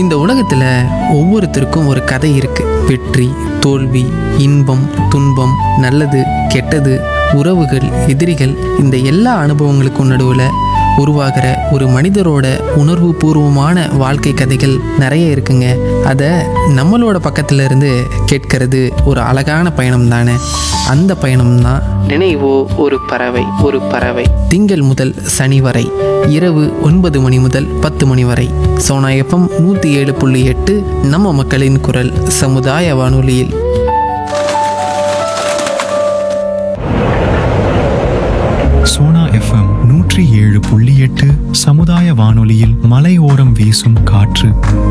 இந்த உலகத்தில் ஒவ்வொருத்தருக்கும் ஒரு கதை இருக்கு. வெற்றி, தோல்வி, இன்பம், துன்பம், நல்லது, கெட்டது, உறவுகள், எதிரிகள், இந்த எல்லா அனுபவங்களுக்கும் நடுவில் உருவாகிற ஒரு மனிதரோட உணர்வு பூர்வமான வாழ்க்கை கதைகள் நிறைய இருக்குங்க. அதை நம்மளோட பக்கத்துல இருந்து கேட்கறது ஒரு அழகான பயணம் தானே. அந்த பயணம் தான் நினைவோ ஒரு பறவை. ஒரு பறவை திங்கள் முதல் சனி வரை இரவு 9 மணி முதல் 10 மணி வரை சோனா எஃப்எம் 107.8 நம்ம மக்களின் குரல் சமுதாய வானொலியில். சோனா எஃப்எம் 107.8 சமுதாய வானொலியில் மலையோரம் வீசும் காற்று.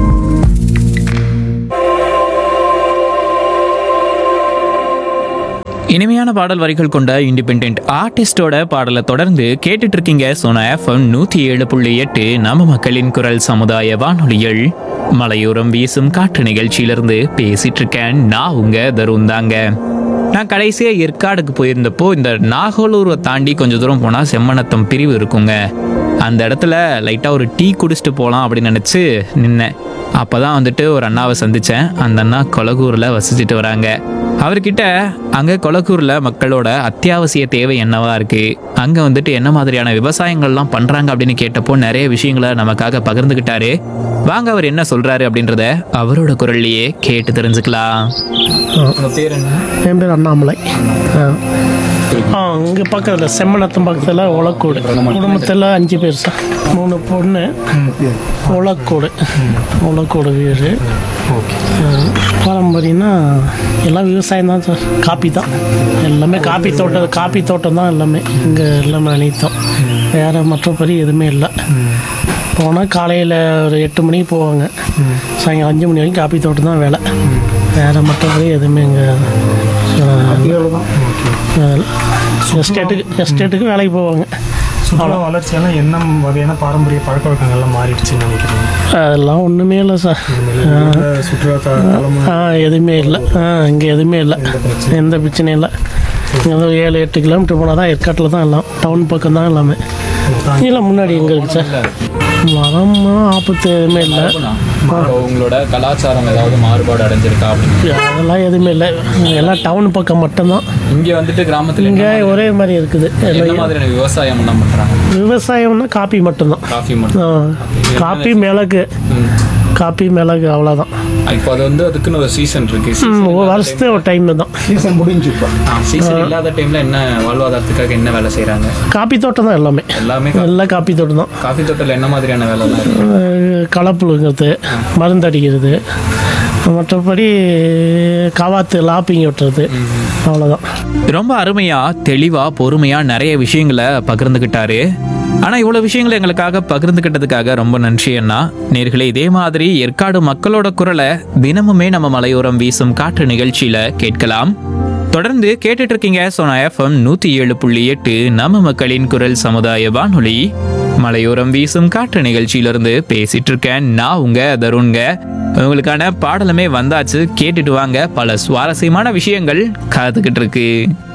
இனிமையான பாடல் வரிகள் கொண்ட இண்டிபெண்ட் ஆர்டிஸ்டோட பாடலை தொடர்ந்து கேட்டுட்டு இருக்கீங்க சோனா எஃப்எம் 107.8 நம்ம மக்களின் குரல் சமுதாய வானொலியில் மலையோரம் வீசும் காற்று நிகழ்ச்சியிலிருந்து பேசிட்டு இருக்கேன். நான் உங்க தருண் தாங்க. நான் கடைசியாக ஏற்காடுக்கு போயிருந்தப்போ இந்த நாகலூரை தாண்டி கொஞ்சம் தூரம் போனால் செம்மநத்தம் பிரிவு இருக்குங்க. அந்த இடத்துல லைட்டாக ஒரு டீ குடிச்சிட்டு போகலாம் அப்படின்னு நினச்சி நின்னேன். அப்போ தான் வந்துட்டு ஒரு அண்ணாவை சந்தித்தேன். அந்த அண்ணா கொலகூரில் வசிச்சுட்டு வராங்க. அவர்கிட்ட அங்கே கொலக்கூரில் மக்களோட அத்தியாவசிய தேவை என்னவா இருக்குது, அங்கே வந்துட்டு என்ன மாதிரியான விவசாயங்கள்லாம் பண்ணுறாங்க அப்படின்னு கேட்டப்போ நிறைய விஷயங்களை நமக்காக பகிர்ந்துக்கிட்டாரு. வாங்க அவர் என்ன சொல்கிறாரு அப்படின்றத அவரோட குரல்லையே கேட்டு தெரிஞ்சுக்கலாம். பேர் என்ன? என் பேர் அண்ணாமலை. இங்கே பக்கத்தில் செம்மநத்தம் பக்கத்தில் உலக்கோடு. குடும்பத்தில் 5 பேர் சார். 3 பொண்ணு. உலக்கோடு வீடு. பாரம்பரியம்னா எல்லாம் விவசாயம் தான் சார். காப்பி தான் எல்லாமே. காப்பி தோட்டம் தான் எல்லாமே. இங்கே எல்லாமே அனைத்தும். வேறு மற்றபடி எதுவுமே இல்லை. போனால் காலையில் ஒரு 8 மணிக்கு போவாங்க. சாயங்காலம் 5 மணி வரைக்கும் காப்பி தோட்டம் தான் வேலை. வேறு மற்றபடி எதுவுமே இங்கே எஸ்டேட்டுக்கு வேலைக்கு போவாங்க. சுற்றுலா வளர்ச்சியெல்லாம் என்ன வகையான பாரம்பரிய பழக்க வழக்கங்கள்லாம் மாறிடுச்சுன்னு நினைக்கிறேன். அதெல்லாம் ஒன்றுமே இல்லை சார். சுற்றுலா எதுவுமே இல்லை. இங்கே எதுவுமே இல்லை. எந்த பிரச்சனையும் இல்லை. இங்கே 7-8 கிலோமீட்டர் போனால் தான் ஏற்காட்டில் தான் எல்லாம். டவுன் பக்கம் தான் எல்லாமே. இல்லை முன்னாடி எங்கே இருக்குது சார்? மரம் ஆபத்து எதுவுமே இல்லை. உங்களோட கலாச்சாரம் ஏதாவது மாறுபாடு அடைஞ்சிருக்கா அப்படின்னு? அதெல்லாம் எதுவுமே இல்லை. எல்லாம் டவுன் பக்கம் மட்டும்தான். இங்கே வந்துட்டு கிராமத்தில் இங்கே ஒரே மாதிரி இருக்குது. என்ன மாதிரியான விவசாயம் என்ன பண்ணுறாங்க? விவசாயம்னா காப்பி மட்டும்தான். காஃபி மட்டும். காப்பி, மிளகு அவ்வளோதான். இப்போ அது வந்து அதுக்குன்னு ஒரு சீசன் இருக்கு. வருஷத்துக்கு ஒரு டைம் தான். சீசன் முடிஞ்சு. சீசன் இல்லாத டைம்ல என்ன வாழ்வாதாரத்துக்காக என்ன வேலை செய்யறாங்க? காப்பி தோட்டம் தான் எல்லாமே. எல்லாம் காப்பி தோட்டம் தான். காஃபி தோட்டத்தில் என்ன மாதிரியான வேலை? களப்புழுங்கிறது, மருந்து அடிக்கிறது, மற்றபடி கவாத்து லாப்பிங் விட்டுறது, அவ்வளோதான். ரொம்ப அருமையா, தெளிவா, பொறுமையா நிறைய விஷயங்களை பகிர்ந்துக்கிட்டாரு. ஆனால் இவ்வளோ விஷயங்களை எங்களுக்காக பகிர்ந்துக்கிட்டதுக்காக ரொம்ப நன்றி அண்ணா. நேர்களே, இதே மாதிரி ஏற்காடு மக்களோட குரலை தினமுமே நம்ம மலையோரம் வீசும் காற்று நிகழ்ச்சியில கேட்கலாம். தொடர்ந்து கேட்டுட்டு இருக்கீங்க சோனா எஃப்எம் 107.8 நம்ம மக்களின் குரல் சமுதாய வானொலி. மலையோரம் வீசும் காற்று நிகழ்ச்சியிலிருந்து பேசிட்டு இருக்கேன் நான் உங்க தருண்ங்க. உங்களுக்கான பாடலுமே வந்தாச்சு, கேட்டுட்டு வாங்க. பல சுவாரஸ்யமான விஷயங்கள் காத்துக்கிட்டு இருக்கு.